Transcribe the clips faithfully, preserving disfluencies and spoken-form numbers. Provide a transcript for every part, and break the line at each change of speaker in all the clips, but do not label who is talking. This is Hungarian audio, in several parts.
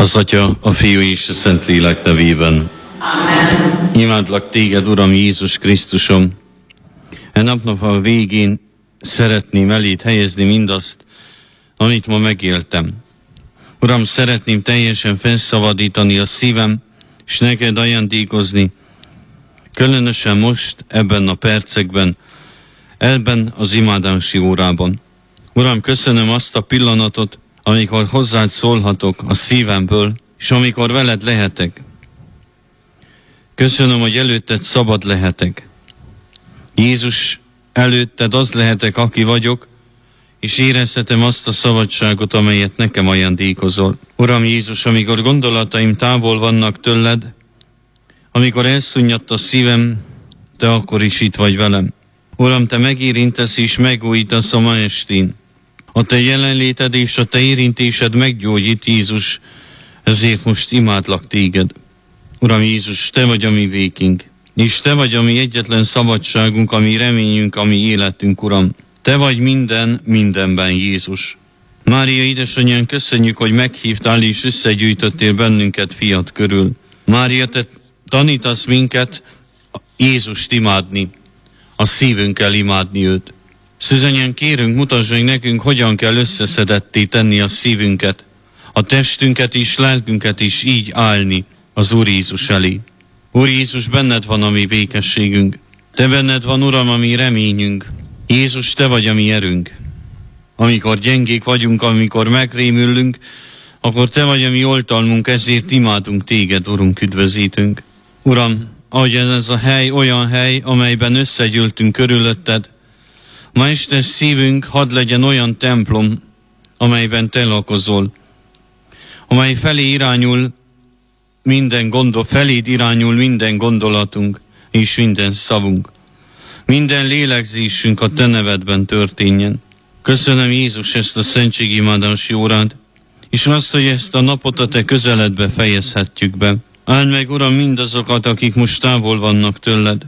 Az Atya, a Fiú és a Szentlélek nevében.
Amen.
Imádlak téged, Uram Jézus Krisztusom. E napnak a végén szeretném eléd helyezni mindazt, amit ma megéltem. Uram, szeretném teljesen felszabadítani a szívem, és neked ajándékozni, különösen most, ebben a percekben, ebben az imádási órában. Uram, köszönöm azt a pillanatot, amikor hozzád szólhatok a szívemből, és amikor veled lehetek. Köszönöm, hogy előtted szabad lehetek. Jézus, előtted az lehetek, aki vagyok, és érezhetem azt a szabadságot, amelyet nekem ajándékozol. Uram Jézus, amikor gondolataim távol vannak tőled, amikor elszúnnyadt a szívem, te akkor is itt vagy velem. Uram, te megérintesz és megújítasz a ma estén. A te jelenléted és a te érintésed meggyógyít, Jézus, ezért most imádlak téged. Uram Jézus, te vagy a mi békünk, és te vagy a mi egyetlen szabadságunk, a mi reményünk, a mi életünk, Uram. Te vagy minden, mindenben, Jézus. Mária édesanyján, köszönjük, hogy meghívtál és összegyűjtöttél bennünket fiat körül. Mária, te tanítasz minket Jézust imádni, a szívünkkel imádni őt. Szüzenyen kérünk, mutasd meg nekünk, hogyan kell összeszedetté tenni a szívünket, a testünket és lelkünket is így állni az Úr Jézus elé. Úr Jézus, benned van a mi békességünk. Te benned van, Uram, a mi reményünk. Jézus, te vagy a mi erőnk. Amikor gyengék vagyunk, amikor megrémülünk, akkor te vagy a mi oltalmunk, ezért imádunk téged, Urunk, üdvözítünk. Uram, ahogy ez a hely olyan hely, amelyben összegyűltünk körülötted, ma este szívünk hadd legyen olyan templom, amelyben te lakozol, amely felé irányul minden gondol, feléd irányul minden gondolatunk és minden szavunk. Minden lélegzésünk a te nevedben történjen. Köszönöm, Jézus, ezt a szentségimádási órát, és azt, hogy ezt a napot a te közeledbe fejezhetjük be. Áld meg, Uram, mindazokat, akik most távol vannak tőled,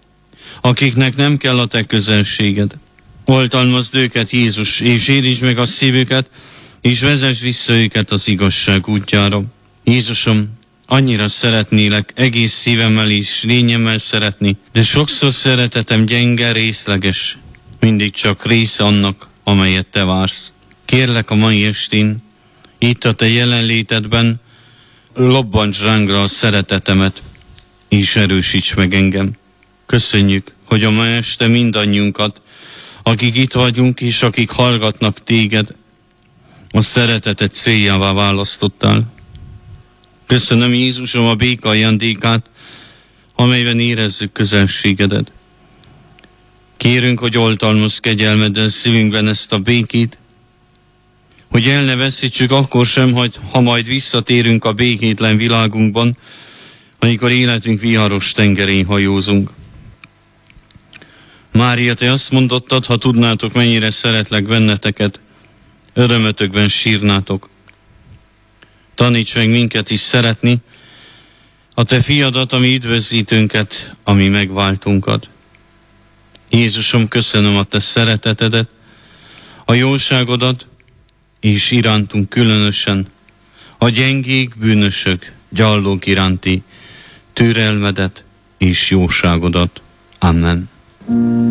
akiknek nem kell a te közelséged. Oltalmazd őket, Jézus, és érintsd meg a szívüket, és vezess vissza őket az igazság útjára. Jézusom, annyira szeretnélek, egész szívemmel és lényemmel szeretni, de sokszor szeretetem gyenge, részleges, mindig csak része annak, amelyet te vársz. Kérlek a mai estén, itt a te jelenlétedben, lobbantsd rángra a szeretetemet, és erősíts meg engem. Köszönjük, hogy a ma este mindannyiunkat, akik itt vagyunk, és akik hallgatnak téged, a szeretetet céljává választottál. Köszönöm, Jézusom, a béka ajándékát, amelyben érezzük közelségedet. Kérünk, hogy oltalmazz kegyelmeddel szívünkben ezt a békét, hogy el ne veszítsük akkor sem, hogy ha majd visszatérünk a békétlen világunkban, amikor életünk viharos tengerén hajózunk. Mária, te azt mondottad, ha tudnátok, mennyire szeretlek benneteket, örömötökben sírnátok. Taníts meg minket is szeretni a te fiadat, a mi üdvözítőnket, a mi megváltunkat. Jézusom, köszönöm a te szeretetedet, a jóságodat, és irántunk különösen a gyengék, bűnösök, gyallók iránti türelmedet és jóságodat. Amen.